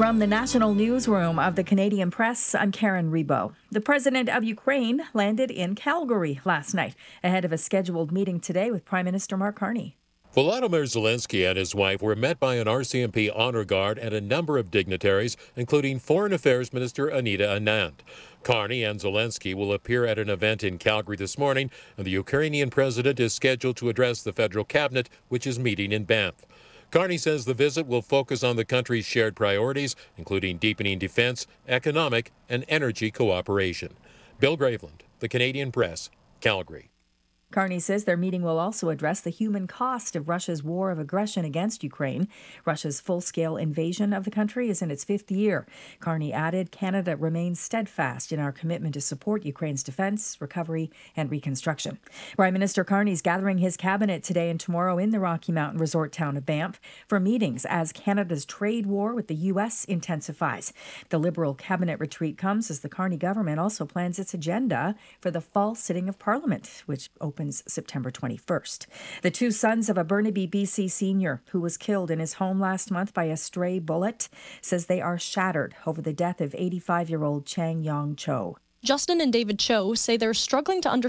From the national newsroom of the Canadian Press, I'm Karen Rebo. The president of Ukraine landed in Calgary last night ahead of a scheduled meeting today with Prime Minister Mark Carney. Volodymyr Zelensky and his wife were met by an RCMP honor guard and a number of dignitaries, including Foreign Affairs Minister Anita Anand. Carney and Zelensky will appear at an event in Calgary this morning, and the Ukrainian president is scheduled to address the federal cabinet, which is meeting in Banff. Carney says the visit will focus on the country's shared priorities, including deepening defense, economic, and energy cooperation. Bill Graveland, The Canadian Press, Calgary. Carney says their meeting will also address the human cost of Russia's war of aggression against Ukraine. Russia's full-scale invasion of the country is in its fifth year. Carney added, Canada remains steadfast in our commitment to support Ukraine's defense, recovery, and reconstruction. Prime Minister Carney's gathering his cabinet today and tomorrow in the Rocky Mountain resort town of Banff for meetings as Canada's trade war with the U.S. intensifies. The Liberal cabinet retreat comes as the Carney government also plans its agenda for the fall sitting of Parliament, which opens September 21st. The two sons of a Burnaby, BC senior who was killed in his home last month by a stray bullet says they are shattered over the death of 85-year-old Chang Yong Cho. Justin and David Cho say they're struggling to understand